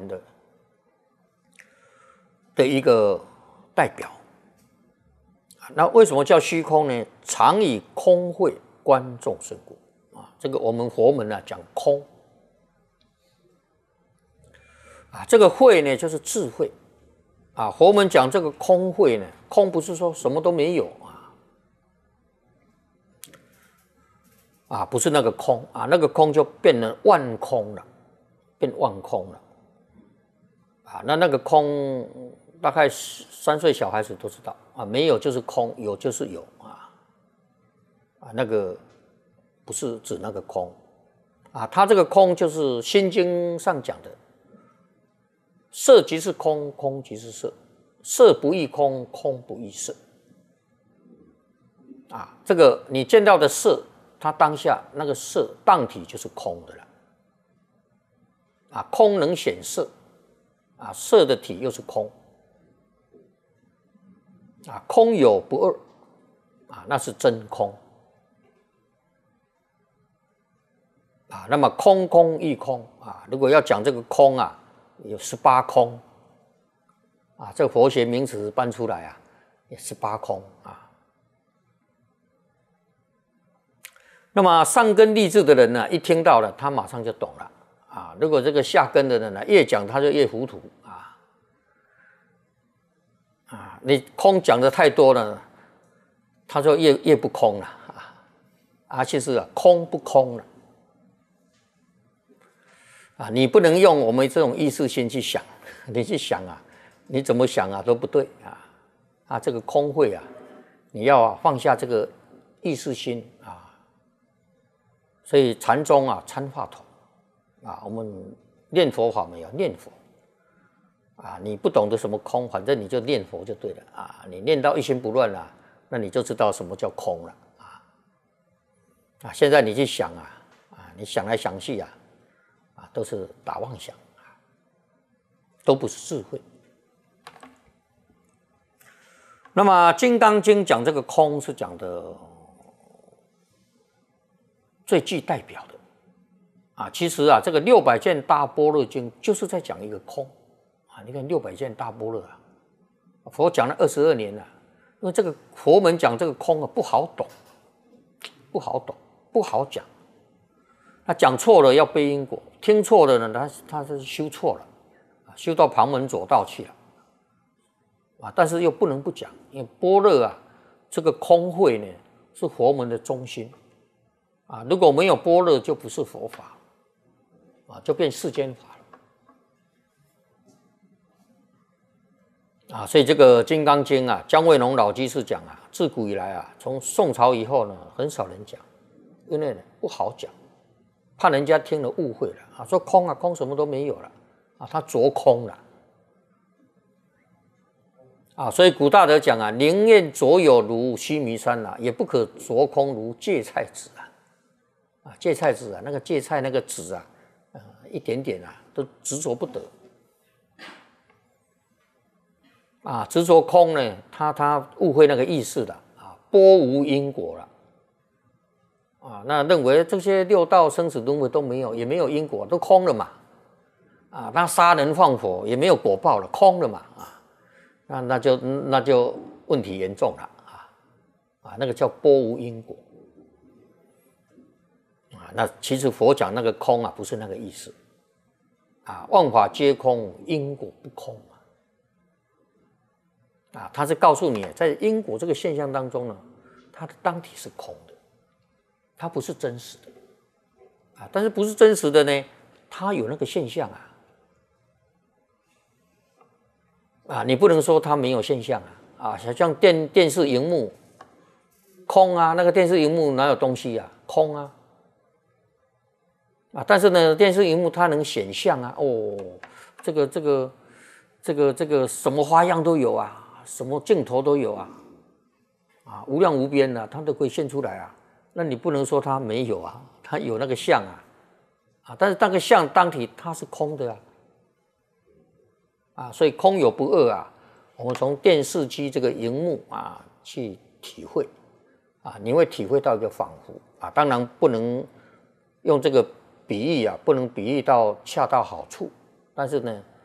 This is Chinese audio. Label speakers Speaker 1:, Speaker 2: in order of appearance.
Speaker 1: 门的一个代表。那为什么叫虚空呢？常以空慧观众生故。这个我们佛门讲空。这个慧呢，就是智慧。佛门讲这个空慧呢，空不是说什么都没有不是那个空那个空就变成万空了，变万空了那个空大概3岁小孩子都知道没有就是空，有就是有那个不是指那个空它这个空就是《心经》上讲的。色即是空，空即是色，色不异空，空不异色。这个你见到的色，它当下那个色当体就是空的了。空能显色，色的体又是空。空有不二，那是真空。那么空空亦空如果要讲这个空有18空这个佛学名词搬出来也18空那么上根立志的人呢，一听到了，他马上就懂了如果这个下根的人呢，越讲他就越糊涂你空讲的太多了，他就越不空了其实空不空了你不能用我们这种意识心去想，你去想你怎么想都不对这个空慧你要放下这个意识心所以禅宗参话头我们念佛法没有念佛你不懂得什么空，反正你就念佛就对了你念到一心不乱那你就知道什么叫空了现在你去想你想来想去都是打妄想都不是智慧。那么《金刚经》讲这个空是讲的最具代表的其实这个600卷大般若经就是在讲一个空你看600卷大般若佛讲了22年了，因为这个佛门讲这个空不好懂，不好懂，不好讲。他讲错了要背因果，听错了呢，他是修错了，修到旁门左道去了但是又不能不讲，因为般若这个空慧呢是佛门的中心如果没有般若就不是佛法就变世间法了所以这个《金刚经》姜维农老居士讲自古以来从宋朝以后呢，很少人讲，因为不好讲。怕人家听了误会了说空空什么都没有了他着空了所以古大德讲宁愿着有如须弥山也不可着空如芥菜籽芥菜籽那个芥菜那个籽一点点都执着不得执着空呢，他误会那个意思了波无因果了那认为这些六道生死轮回都没有，也没有因果，都空了嘛那杀人放火也没有果报了，空了嘛那就问题严重了那个叫波无因果那其实佛讲那个空不是那个意思万法皆空，因果不空他是告诉你在因果这个现象当中呢，它的当体是空的，它不是真实的但是不是真实的呢，它有那个现象你不能说它没有现象像电视荧幕空那个电视荧幕哪有东西空但是呢电视荧幕它能显像这个什么花样都有什么镜头都有无量无边它都可以现出来那你不能说它没有它有那个相但是那个相当体它是空的所以空有不二我们从电视机这个荧幕去体会你会体会到一个仿佛当然不能用这个比喻不能比喻到恰到好处但是呢，